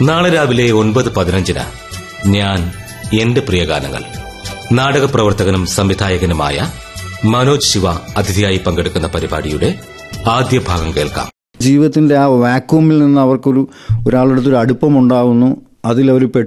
നാളെ രാവിലെ 9:15 ഞാൻ എന്റെ പ്രിയഗാനങ്ങൾ നാടക പ്രവർത്തകനും സംവിധായകനുമായ മനോജ് ശിവ അതിഥിയായി പങ്കെടുക്കുന്ന പരിപാടിയുടെ ആദ്യ ഭാഗം കേൾക്കാം. ജീവിതത്തിന്റെ ആ വാക്യൂമിൽ നിന്ന് അവർക്കൊരു ഒരാളുടെ അടുപ്പം ഉണ്ടാകുന്നു. അതിലവർ